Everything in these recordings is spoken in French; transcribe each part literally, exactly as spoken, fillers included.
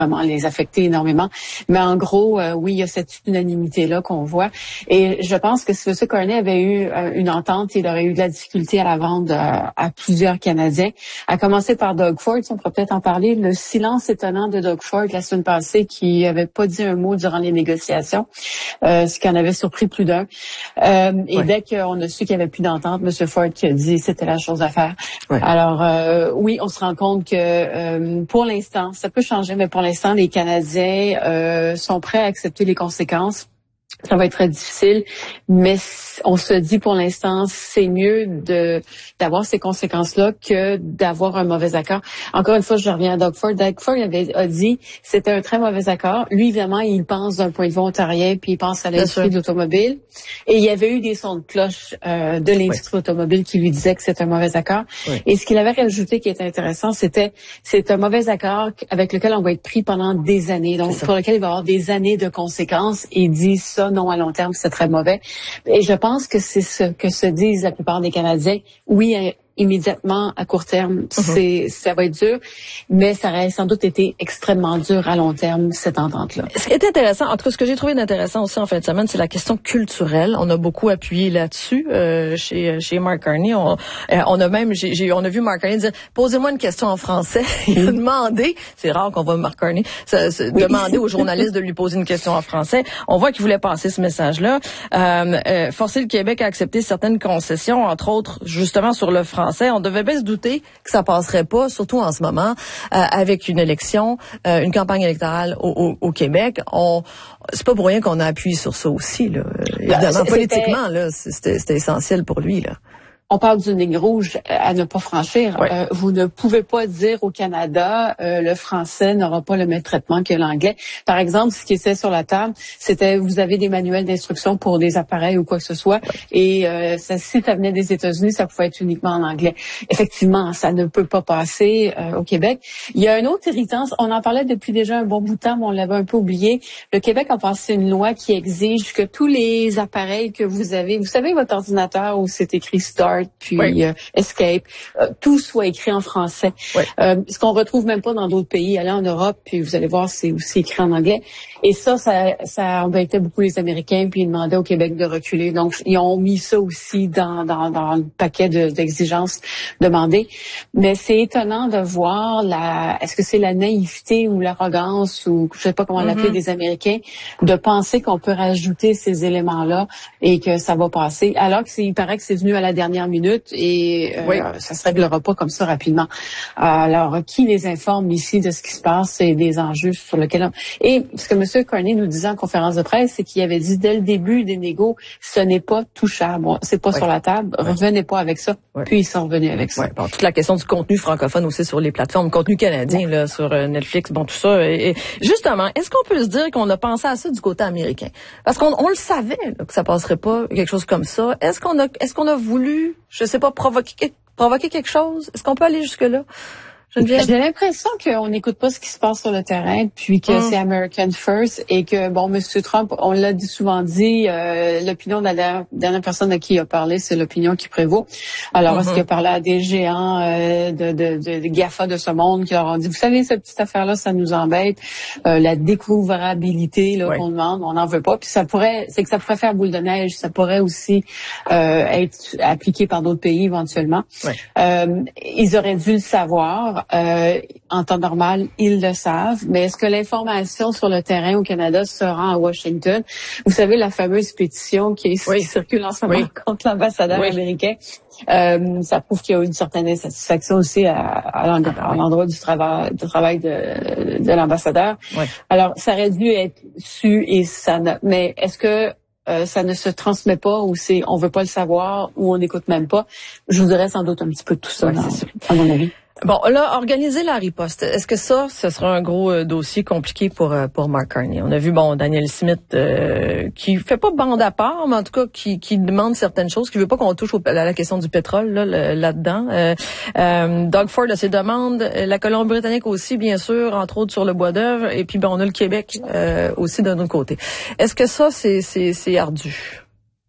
vraiment les affecter énormément. Mais en gros, euh, oui, il y a cette unanimité-là qu'on voit. Et je pense que si M. Carney avait eu euh, une entente, il aurait eu de la difficulté à la vendre euh, à plusieurs Canadiens. À commencer par Doug Ford, on pourrait peut-être en parler. Le silence étonnant de Doug Ford la semaine passée, qui avait pas dit un mot durant les négociations, euh, ce qui en avait surpris plus d'un. Euh, et ouais. dès qu'on a su qu'il n'y avait plus d'entente, M. Ford qui a dit c'était la chose à faire. Ouais. Alors, euh, oui, on se rend compte que euh, pour l'instant, ça peut changer, mais pour l'instant, les Canadiens euh, sont prêts à accepter les conséquences. Ça va être très difficile, mais on se dit pour l'instant, c'est mieux de d'avoir ces conséquences-là que d'avoir un mauvais accord. Encore une fois, je reviens à Doug Ford. Doug Ford avait a dit c'était un très mauvais accord. Lui, évidemment, il pense d'un point de vue ontarien, puis il pense à l'industrie de l'automobile. Et il y avait eu des sons de cloche euh, de l'industrie oui. automobile qui lui disaient que c'était un mauvais accord. Oui. Et ce qu'il avait rajouté qui était intéressant, c'était c'est un mauvais accord avec lequel on va être pris pendant des années, donc pour lequel il va y avoir des années de conséquences. Et il dit ça, non, à long terme, c'est très mauvais. Et je pense que c'est ce que se disent la plupart des Canadiens. Oui, immédiatement, à court terme, mm-hmm. c'est ça va être dur, mais ça aurait sans doute été extrêmement dur à long terme, cette entente-là. Ce qui est intéressant, en tout cas, ce que j'ai trouvé d'intéressant aussi en fin de semaine, c'est la question culturelle. On a beaucoup appuyé là-dessus euh, chez chez Mark Carney. On, euh, on a même, j'ai, j'ai, on a vu Mark Carney dire « Posez-moi une question en français. » Il a demandé, c'est rare qu'on voit Mark Carney, ça, ça, oui. demander aux journalistes de lui poser une question en français. On voit qu'il voulait passer ce message-là. Euh, euh, forcer le Québec à accepter certaines concessions, entre autres, justement, sur le français. On devait bien se douter que ça passerait pas, surtout en ce moment, euh, avec une élection, euh, une campagne électorale au, au, au Québec. On, c'est pas pour rien qu'on a appuyé sur ça aussi, là. Évidemment, c'était, politiquement, là, c'était, c'était essentiel pour lui, là. On parle d'une ligne rouge à ne pas franchir. Oui. Euh, vous ne pouvez pas dire au Canada, euh, le français n'aura pas le même traitement que l'anglais. Par exemple, ce qui était sur la table, c'était vous avez des manuels d'instruction pour des appareils ou quoi que ce soit, oui. et euh, ça, si ça venait des États-Unis, ça pouvait être uniquement en anglais. Effectivement, ça ne peut pas passer euh, au Québec. Il y a une autre irritance. On en parlait depuis déjà un bon bout de temps, mais on l'avait un peu oublié. Le Québec a passé une loi qui exige que tous les appareils que vous avez, vous savez, votre ordinateur où c'est écrit Start, puis oui. euh, Escape, euh, tout soit écrit en français. Oui. Euh, ce qu'on retrouve même pas dans d'autres pays. Allez en Europe, puis vous allez voir, c'est aussi écrit en anglais. Et ça, ça, ça embêtait beaucoup les Américains, puis ils demandaient au Québec de reculer. Donc, ils ont mis ça aussi dans, dans, dans le paquet de, d'exigences demandées. Mais c'est étonnant de voir la, est-ce que c'est la naïveté ou l'arrogance, ou je sais pas comment mm-hmm. l'appeler, des Américains, de penser qu'on peut rajouter ces éléments-là et que ça va passer. Alors que c'est, il paraît que c'est venu à la dernière minutes et euh, oui. ça se réglera pas comme ça rapidement. Alors, qui les informe ici de ce qui se passe et des enjeux sur lesquels on... Et ce que M. Carney nous disait en conférence de presse, c'est qu'il avait dit dès le début des négos, ce n'est pas touchable. Bon, c'est pas oui. sur la table. Oui. Revenez pas avec ça. Oui. Puis ils sont revenus avec ça. Oui. Bon, toute la question du contenu francophone aussi sur les plateformes, contenu canadien oui. là sur euh, Netflix, bon tout ça. Et, et justement, est-ce qu'on peut se dire qu'on a pensé à ça du côté américain? Parce qu'on on le savait là, que ça passerait pas quelque chose comme ça. Est-ce qu'on a est-ce qu'on a voulu, je sais pas, provoquer provoquer quelque chose? Est-ce qu'on peut aller jusque là? Geneviève? J'ai l'impression qu'on n'écoute pas ce qui se passe sur le terrain, puis que mm. c'est American First et que, bon, M. Trump, on l'a souvent dit, euh, l'opinion de la dernière, dernière personne à qui il a parlé, c'est l'opinion qui prévaut. Alors, mm-hmm. est-ce qu'il a parlé à des géants euh, de, de, de, de GAFA de ce monde qui leur ont dit, vous savez, cette petite affaire-là, ça nous embête, euh, la découvrabilité là, oui. qu'on demande, on n'en veut pas. Puis ça pourrait, c'est que ça pourrait faire boule de neige, ça pourrait aussi euh, être appliqué par d'autres pays éventuellement. Oui. Euh, ils auraient dû le savoir. Euh, en temps normal, ils le savent, mais est-ce que l'information sur le terrain au Canada se rend à Washington? Vous savez, la fameuse pétition qui, est, oui. qui circule en ce moment oui. contre l'ambassadeur oui. américain, euh, ça prouve qu'il y a eu une certaine insatisfaction aussi à, à, l'endroit, à l'endroit du travail, du travail de, de l'ambassadeur. Oui. Alors, ça aurait dû être su, et ça ne, mais est-ce que Euh, ça ne se transmet pas ou c'est on veut pas le savoir ou on n'écoute même pas? Je vous dirais sans doute un petit peu de tout ça, ouais, dans, à mon avis. Bon, là, organiser la riposte, est-ce que ça, ce sera un gros euh, dossier compliqué pour euh, pour Mark Carney? On a vu, bon, Daniel Smith euh, qui fait pas bande à part, mais en tout cas qui qui demande certaines choses, qui veut pas qu'on touche au, à la question du pétrole là, le, là-dedans. Euh, euh, Doug Ford a ses demandes, la Colombie-Britannique aussi, bien sûr, entre autres sur le bois d'œuvre, et puis ben, on a le Québec euh, aussi d'un autre côté. Est-ce que ça, c'est c'est c'est ardu?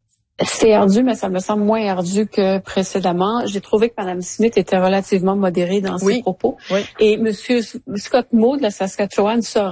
C'est ardu, mais ça me semble moins ardu que précédemment. J'ai trouvé que Mme Smith était relativement modérée dans ses oui. propos. Oui. Et M. Scott Moe de la Saskatchewan sera